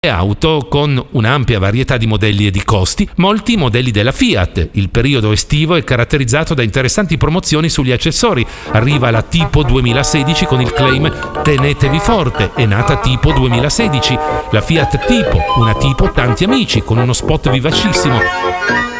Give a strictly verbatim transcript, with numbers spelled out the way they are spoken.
auto con un'ampia varietà di modelli e di costi, molti modelli della Fiat. Il periodo estivo è caratterizzato da interessanti promozioni sugli accessori. Arriva la Tipo duemilasedici con il claim "Tenetevi forte", è nata Tipo duemilasedici. La Fiat Tipo, una Tipo tanti amici, con uno spot vivacissimo.